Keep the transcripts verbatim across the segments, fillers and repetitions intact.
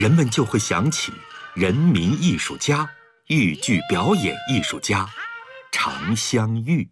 人们就会想起人民艺术家、豫剧表演艺术家常香玉。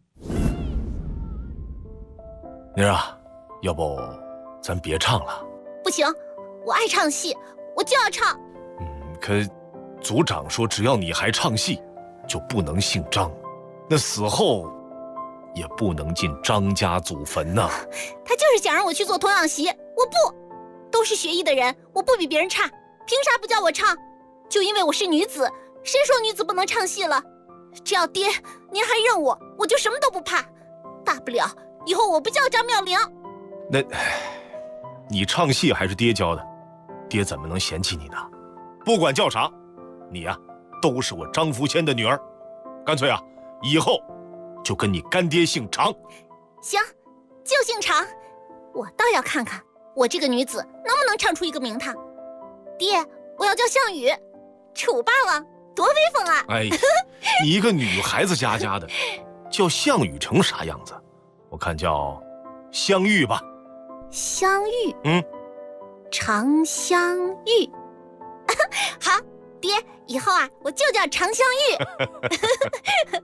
妮儿啊，要不咱别唱了？ 不行，我爱唱戏，我就要唱。 嗯，可族长说，只要你还唱戏，就不能姓张，那死后也不能进张家祖坟呐、啊。 他就是想让我去做童养媳，我不。都是学艺的人，我不比别人差，凭啥不叫我唱？就因为我是女子，谁说女子不能唱戏了？只要爹您还认我，我就什么都不怕。大不了以后我不叫张妙玲。 那，你唱戏还是爹教的，爹怎么能嫌弃你呢？不管叫啥，你呀、啊，都是我张福谦的女儿。干脆啊，以后就跟你干爹姓常。 行，就姓常。我倒要看看我这个女子能不能唱出一个名堂。爹，我要叫项羽，楚霸王，多威风啊！ 哎，你一个女孩子家家的，叫项羽成啥样子？我看叫香玉吧。 香玉， 嗯， 常香玉。好，爹，以后啊，我就叫常香玉。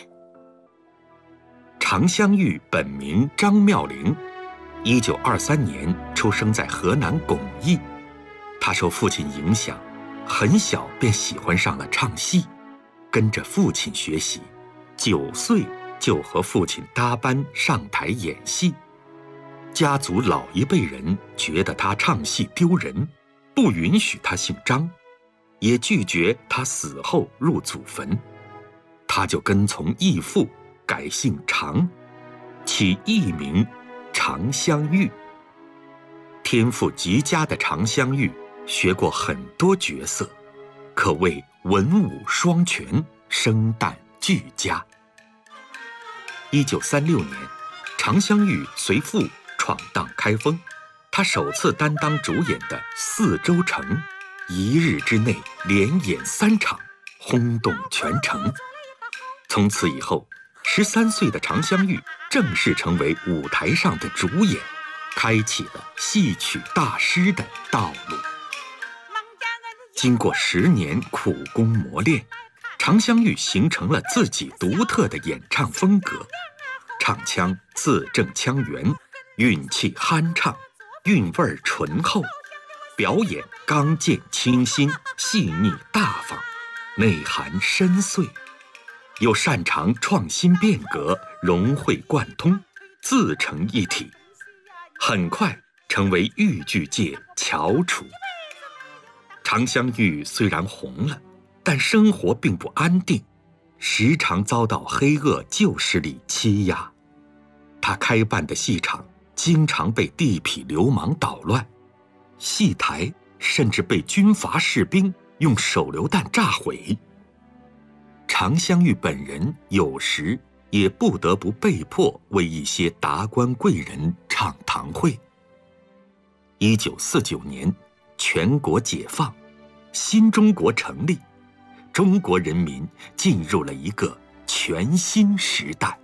常香玉本名张妙玲，一九二三年出生在河南巩义。她受父亲影响，很小便喜欢上了唱戏，跟着父亲学习，九岁就和父亲搭班上台演戏。家族老一辈人觉得他唱戏丢人，不允许他姓张，也拒绝他死后入祖坟。他就跟从义父改姓常，起艺名常香玉。天赋极佳的常香玉学过很多角色，可谓文武双全，声旦俱佳。一九三六年，常香玉随父闯荡开封，他首次担当主演的《四周城》，一日之内连演三场，轰动全城。从此以后，十三岁的常香玉正式成为舞台上的主演，开启了戏曲大师的道路。经过十年苦功磨练，常香玉形成了自己独特的演唱风格，唱腔字正腔圆，韵气酣畅，韵味醇厚，表演刚健清新，细腻大方，内涵深邃，又擅长创新变革，融会贯通，自成一体，很快成为豫剧界翘楚。常香玉虽然红了，但生活并不安定，时常遭到黑恶旧势力欺压。他开办的戏场经常被地痞流氓捣乱，戏台甚至被军阀士兵用手榴弹炸毁。常香玉本人有时也不得不被迫为一些达官贵人唱堂会。一九四九年，全国解放，新中国成立，中国人民进入了一个全新时代。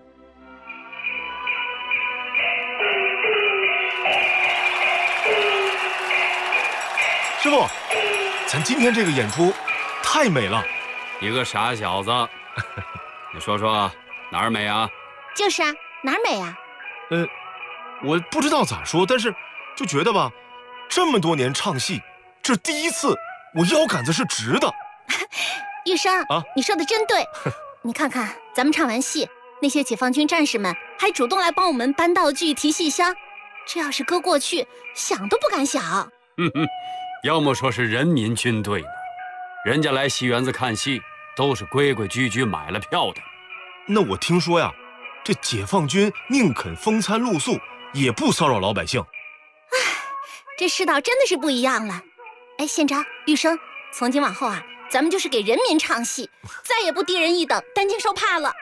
师傅，咱今天这个演出太美了。 一个傻小子，你说说哪儿美啊？ 就是啊，哪儿美啊？ 呃，我不知道咋说，但是就觉得吧，这么多年唱戏，这第一次我腰杆子是直的。 玉生啊， 你说的真对。你看看咱们唱完戏，那些解放军战士们还主动来帮我们搬道具、提戏箱，这要是搁过去，想都不敢想。 哼哼，要么说是人民军队呢，人家来戏园子看戏都是规规矩矩买了票的。 那我听说呀，这解放军宁肯风餐露宿，也不骚扰老百姓。 唉，这世道真的是不一样了。哎，县长、玉生，从今往后啊，咱们就是给人民唱戏，再也不低人一等，担惊受怕了。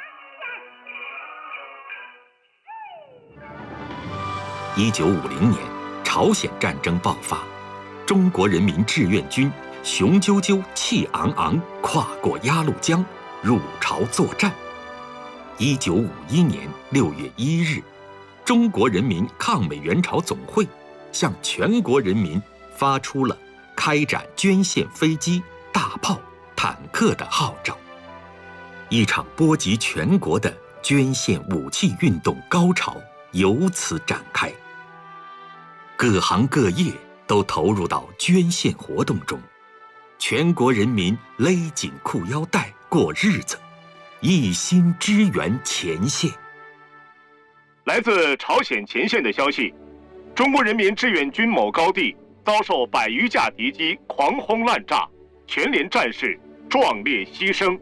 一九五零年，朝鲜战争爆发，中国人民志愿军雄赳赳气昂昂跨过鸭绿江，入朝作战。一九五一年六月一日，中国人民抗美援朝总会向全国人民发出了开展捐献飞机、大炮、坦克的号召，一场波及全国的捐献武器运动高潮由此展开。各行各业都投入到捐献活动中，全国人民勒紧裤腰带过日子，一心支援前线。 来自朝鲜前线的消息，中国人民志愿军某高地遭受百余架敌机狂轰滥炸，全连战士壮烈牺牲。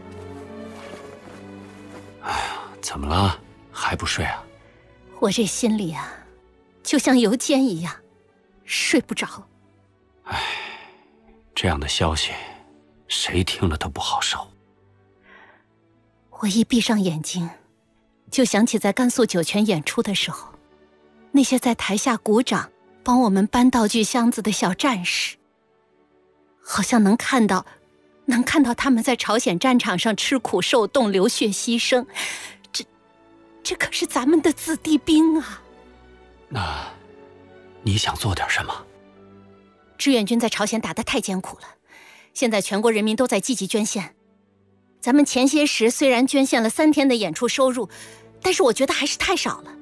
哎呀，怎么了？还不睡啊？ 我这心里啊，就像油煎一样，睡不着。 哎，这样的消息，谁听了都不好受。 我一闭上眼睛，就想起在甘肃酒泉演出的时候，那些在台下鼓掌帮我们搬道具箱子的小战士，好像能看到能看到他们在朝鲜战场上吃苦受冻、流血牺牲，这这可是咱们的子弟兵啊。 那你想做点什么？ 志愿军在朝鲜打得太艰苦了，现在全国人民都在积极捐献。咱们前些时虽然捐献了三天的演出收入，但是我觉得还是太少了。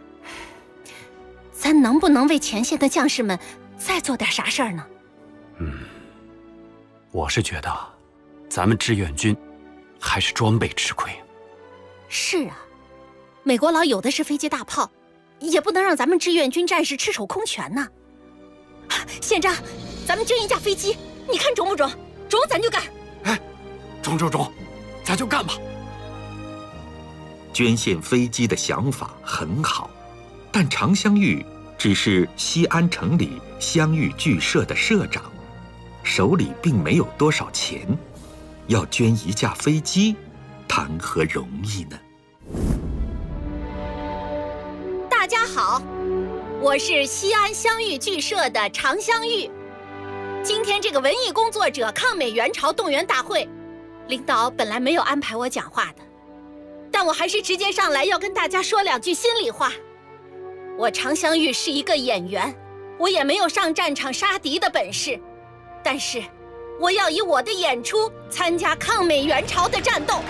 咱能不能为前线的将士们再做点啥事儿呢？ 嗯，我是觉得咱们志愿军还是装备吃亏。 是啊，美国佬有的是飞机大炮，也不能让咱们志愿军战士赤手空拳呐。县长，咱们捐一架飞机，你看中不中？中咱就干。 哎，中中中，咱就干吧。 捐献飞机的想法很好，但常香玉只是西安城里香玉剧社的社长，手里并没有多少钱，要捐一架飞机，谈何容易呢？ 大家好，我是西安香玉剧社的常香玉。今天这个文艺工作者抗美援朝动员大会，领导本来没有安排我讲话的，但我还是直接上来要跟大家说两句心里话。我常香玉是一个演员，我也没有上战场杀敌的本事，但是我要以我的演出参加抗美援朝的战斗。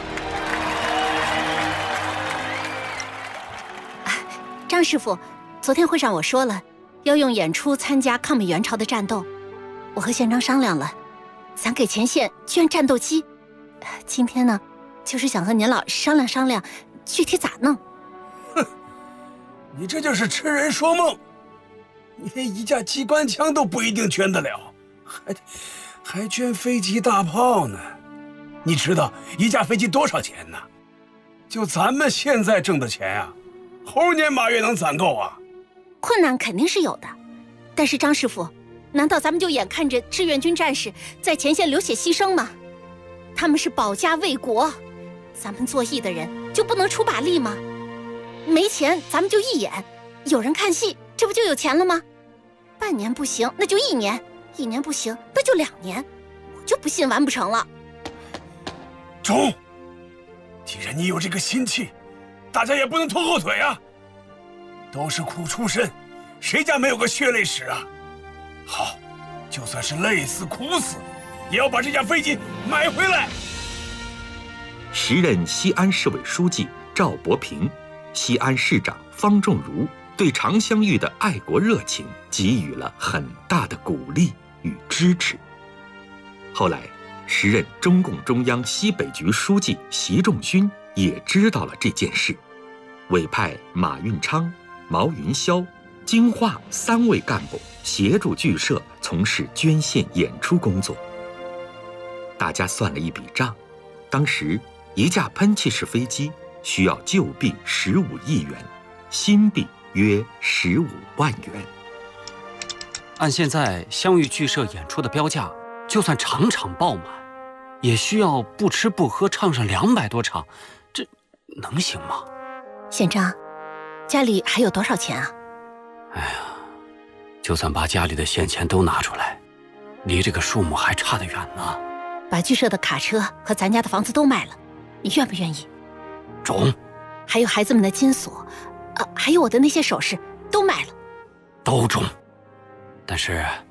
张师傅，昨天会上我说了，要用演出参加抗美援朝的战斗。我和县长商量了，咱给前线捐战斗机。今天呢，就是想和您老商量商量，具体咋弄。 哼，你这就是痴人说梦。你连一架机关枪都不一定捐得了，还还捐飞机大炮呢？你知道一架飞机多少钱呢？就咱们现在挣的钱啊，猴年马月能攒够啊？ 困难肯定是有的，但是张师傅，难道咱们就眼看着志愿军战士在前线流血牺牲吗？他们是保家卫国，咱们做义的人就不能出把力吗？没钱咱们就义演，有人看戏，这不就有钱了吗？半年不行，那就一年；一年不行，那就两年。我就不信完不成了。 中，既然你有这个心气，大家也不能拖后腿啊！都是苦出身，谁家没有个血泪史啊？好，就算是累死苦死，也要把这架飞机买回来。 时任西安市委书记赵伯平、西安市长方仲儒对常香玉的爱国热情给予了很大的鼓励与支持。后来，时任中共中央西北局书记习仲勋也知道了这件事，委派马运昌、毛云霄、金化三位干部协助剧社从事捐献演出工作。大家算了一笔账，当时一架喷气式飞机需要旧币十五亿元，新币约十五万元。 按现在香玉剧社演出的标价，就算场场爆满，也需要不吃不喝唱上两百多场，这能行吗？ 县长，家里还有多少钱啊？ 哎呀，就算把家里的现钱都拿出来，离这个数目还差得远呢。 把剧社的卡车和咱家的房子都卖了，你愿不愿意？ 中。 还有孩子们的金锁，啊，还有我的那些首饰都卖了， 都中。但是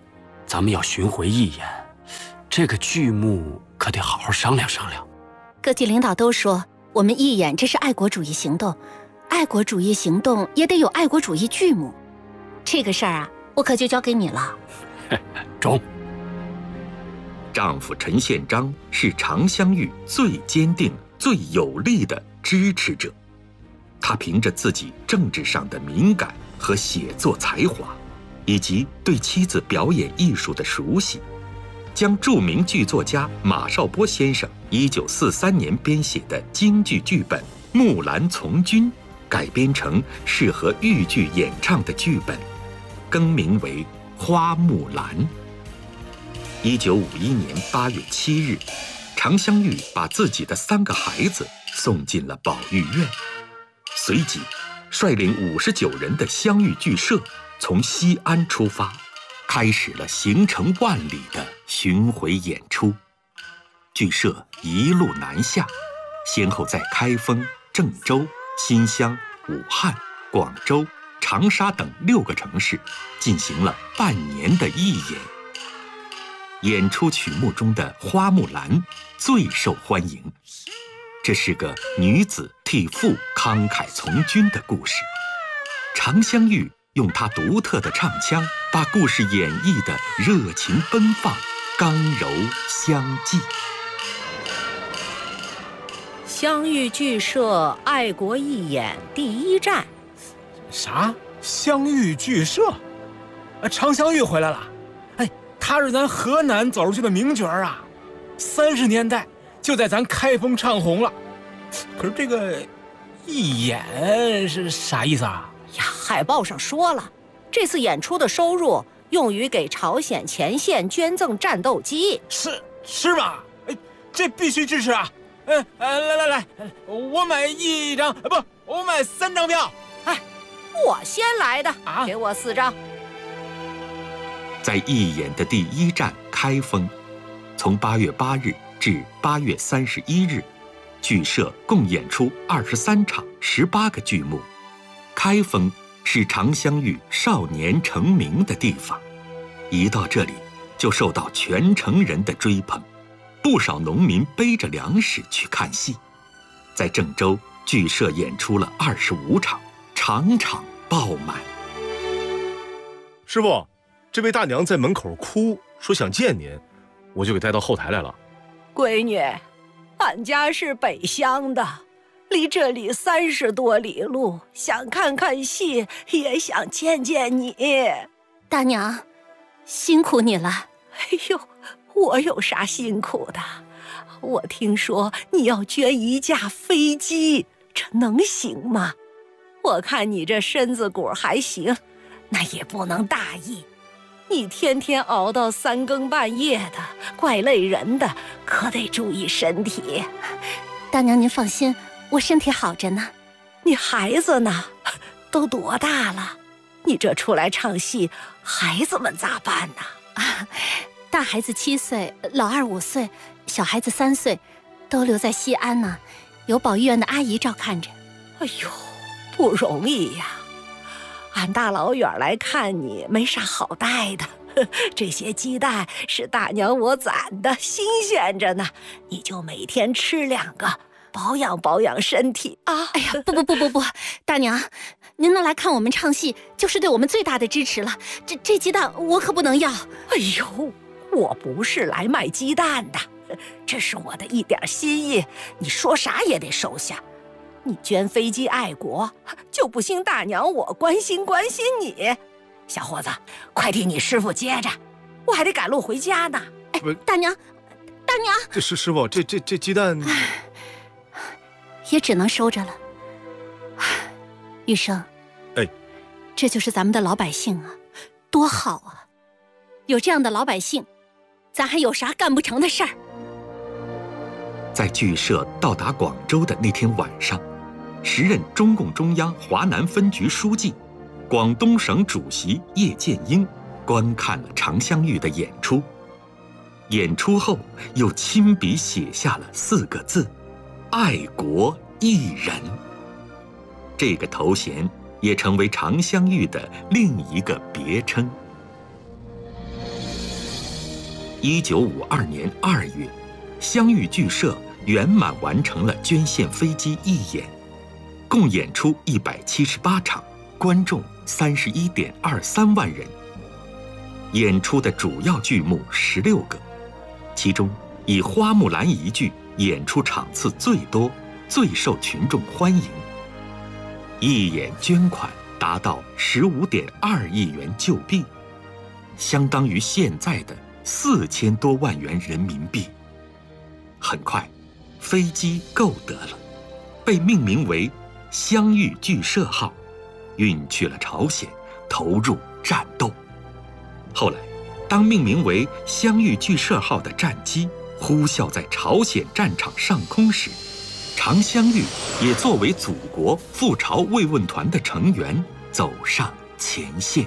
咱们要巡回义演，这个剧目可得好好商量商量。 各级领导都说我们义演这是爱国主义行动，爱国主义行动也得有爱国主义剧目。这个事儿啊，我可就交给你了。 中。 丈夫陈宪章是常香玉最坚定、最有力的支持者。他凭着自己政治上的敏感和写作才华，以及对妻子表演艺术的熟悉，将著名剧作家马绍波先生一九四三年编写的京剧剧本《木兰从军》改编成适合豫剧演唱的剧本，更名为《花木兰》。一九五一年八月七日，常香玉把自己的三个孩子送进了保育院，随即率领五十九人的湘豫剧社从西安出发，开始了行程万里的巡回演出。剧社一路南下，先后在开封、郑州、新乡、武汉、广州、长沙等六个城市进行了半年的义演。演出曲目中的《花木兰》最受欢迎，这是个女子替父慷慨从军的故事。常香玉用她独特的唱腔，把故事演绎的热情奔放、刚柔相济。 湘豫剧社爱国义演第一站。 啥？湘豫剧社？啊，常香玉回来了。哎，她是咱河南走出去的名角啊，三十年代就在咱开封唱红了。可是这个义演是啥意思啊？ 呀，海报上说了，这次演出的收入用于给朝鲜前线捐赠战斗机。 是是吗？哎，这必须支持啊！嗯呃，来来来，我买一张，不，我买三张票。 哎，我先来的， 啊， 给我四张。 在义演的第一站开封，从八月八日至八月三十一日，剧社共演出二十三场，十八个剧目。开封是常香玉少年成名的地方，一到这里就受到全城人的追捧，不少农民背着粮食去看戏。在郑州，剧社演出了二十五场，场场爆满。 师傅，这位大娘在门口哭，说想见您，我就给带到后台来了。 闺女，俺家是北乡的，离这里三十多里路，想看看戏，也想见见你。 大娘，辛苦你了。 哎呦，我有啥辛苦的？我听说你要捐一架飞机，这能行吗？我看你这身子骨还行，那也不能大意。你天天熬到三更半夜的，怪累人的，可得注意身体。 大娘您放心，我身体好着呢。 你孩子呢？都多大了？你这出来唱戏，孩子们咋办呢？ 啊，大孩子七岁，老二五岁，小孩子三岁，都留在西安呢，有保育院的阿姨照看着。 哎呦，不容易呀！俺大老远来看你，没啥好带的。这些鸡蛋是大娘我攒的，新鲜着呢，你就每天吃两个，保养保养身体啊！ 哎呀，不不不不不，大娘，您能来看我们唱戏，就是对我们最大的支持了。这这鸡蛋我可不能要。 哎呦，我不是来卖鸡蛋的，这是我的一点心意，你说啥也得收下。你捐飞机爱国，就不兴大娘我关心关心你。小伙子，快替你师傅接着，我还得赶路回家呢。 哎，大娘，大娘， 这师师傅，这这这鸡蛋， 也只能收着了。玉生， 哎， 这就是咱们的老百姓啊，多好啊！有这样的老百姓，咱还有啥干不成的事儿？ 在剧社到达广州的那天晚上，时任中共中央华南分局书记、广东省主席叶剑英观看了常香玉的演出。演出后，又亲笔写下了四个字：“爱国艺人”。这个头衔也成为常香玉的另一个别称。 一九五二年二月，湘豫剧社圆满完成了捐献飞机义演，共演出一百七十八场，观众三十一点二三万人。演出的主要剧目十六个，其中以花木兰一剧演出场次最多，最受群众欢迎。义演捐款达到十五点二亿元旧币，相当于现在的四千多万元人民币。很快，飞机购得了，被命名为湘豫剧社号，运去了朝鲜，投入战斗。后来，当命名为湘豫剧社号的战机呼啸在朝鲜战场上空时，常香玉也作为祖国赴朝慰问团的成员走上前线。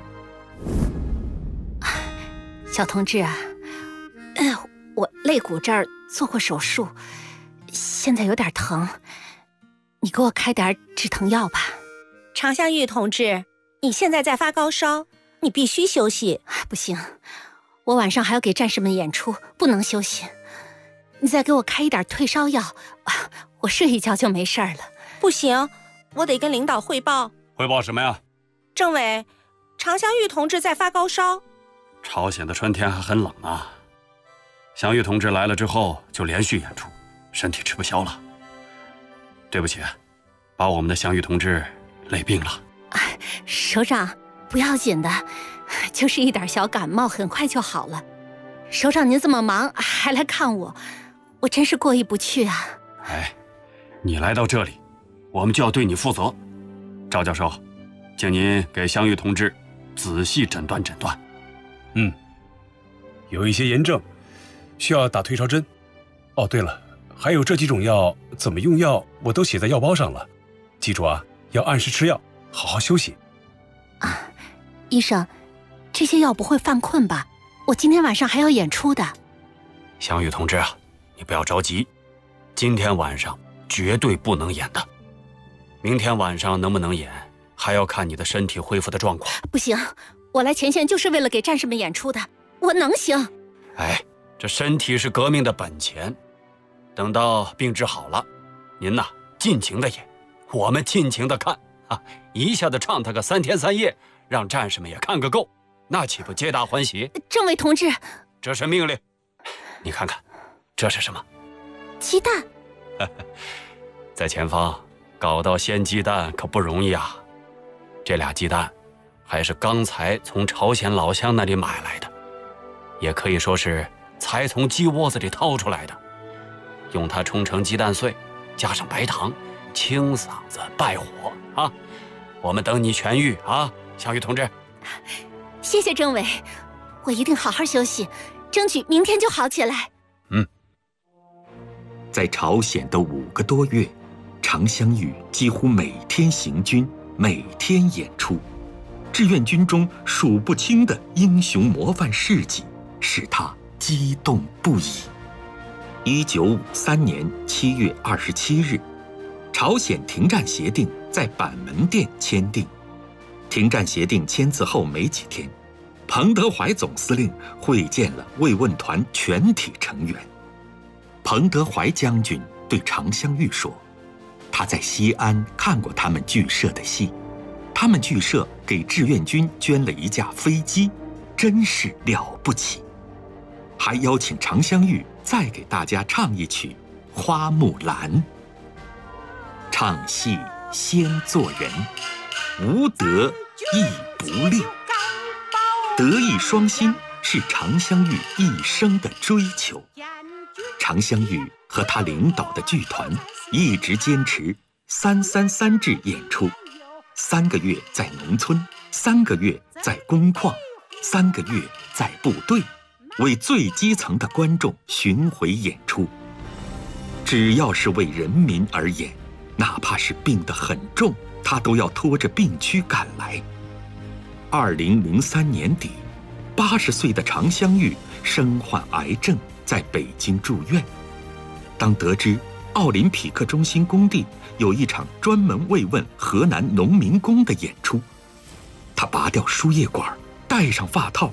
小同志啊，哎，我肋骨这儿做过手术，现在有点疼，你给我开点止疼药吧。 常香玉同志，你现在在发高烧，你必须休息。 不行，我晚上还要给战士们演出，不能休息。你再给我开一点退烧药，我睡一觉就没事了。 不行，我得跟领导汇报。 汇报什么呀？ 政委，常香玉同志在发高烧。 朝鲜的春天还很冷啊，香玉同志来了之后就连续演出，身体吃不消了。对不起，把我们的香玉同志累病了。 首长，不要紧的，就是一点小感冒，很快就好了。首长您这么忙还来看我，我真是过意不去啊。 哎，你来到这里，我们就要对你负责。赵教授，请您给香玉同志仔细诊断诊断。 嗯，有一些炎症，需要打退烧针。哦，对了，还有这几种药怎么用药，我都写在药包上了。记住啊，要按时吃药，好好休息。 啊，医生，这些药不会犯困吧？我今天晚上还要演出的。 香玉同志啊，你不要着急，今天晚上绝对不能演的。明天晚上能不能演，还要看你的身体恢复的状况。 不行，我来前线就是为了给战士们演出的，我能行。 哎，这身体是革命的本钱，等到病治好了，您呐尽情的演，我们尽情的看啊，一下子唱他个三天三夜，让战士们也看个够，那岂不皆大欢喜？ 政委同志， 这是命令。你看看，这是什么？ 鸡蛋。 在前方搞到鲜鸡蛋可不容易啊！这俩鸡蛋还是刚才从朝鲜老乡那里买来的，也可以说是才从鸡窝子里掏出来的。用它冲成鸡蛋碎，加上白糖，清嗓子败火啊！我们等你痊愈啊，香玉同志。 谢谢政委，我一定好好休息，争取明天就好起来。 嗯，在朝鲜的五个多月，常香玉几乎每天行军，每天演出。志愿军中数不清的英雄模范事迹，使他激动不已。一九五三年七月二十七日，朝鲜停战协定在板门店签订。停战协定签字后没几天，彭德怀总司令会见了慰问团全体成员。彭德怀将军对常香玉说，他在西安看过他们剧社的戏，他们剧社给志愿军捐了一架飞机，真是了不起。还邀请常香玉再给大家唱一曲《花木兰》。唱戏先做人，无德亦不立。德艺双馨是常香玉一生的追求。常香玉和他领导的剧团一直坚持三三三制演出，三个月在农村，三个月在工矿，三个月在部队，为最基层的观众巡回演出。只要是为人民而演，哪怕是病得很重，他都要拖着病躯赶来。二零零三年底，八十岁的常香玉身患癌症，在北京住院。当得知奥林匹克中心工地有一场专门慰问河南农民工的演出，他拔掉输液管，戴上发套，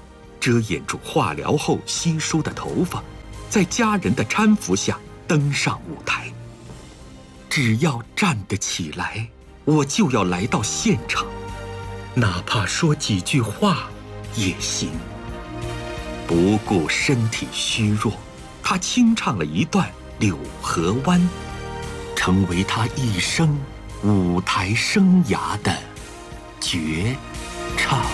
遮掩住化疗后稀疏的头发，在家人的搀扶下登上舞台。只要站得起来，我就要来到现场，哪怕说几句话也行。不顾身体虚弱，他清唱了一段《柳河湾》，成为他一生舞台生涯的绝唱。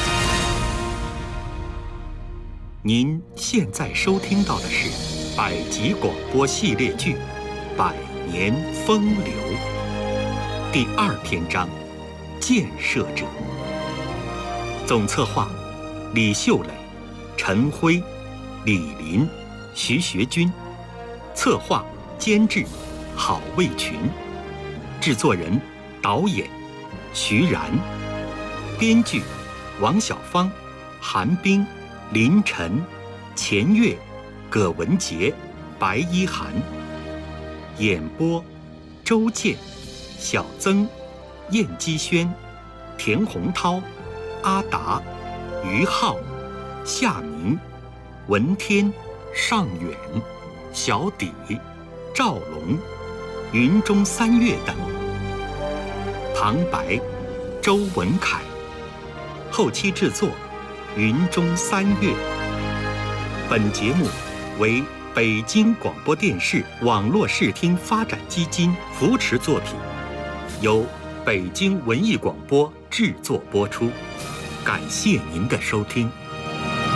您现在收听到的是百集广播系列剧《百年风流》第二篇章《建设者》，总策划李秀磊、陈辉、李林、徐学军，策划监制郝卫群，制作人导演徐然，编剧王小芳、韩冰、林晨、钱月、葛文杰、白一涵，演播周健、小曾、燕姬轩、田洪涛、阿达、于浩、夏明、文天、尚远、小底、赵龙、云中三月等。旁白周文凯，后期制作云中三月。本节目为北京广播电视网络视听发展基金扶持作品，由北京文艺广播制作播出。感谢您的收听。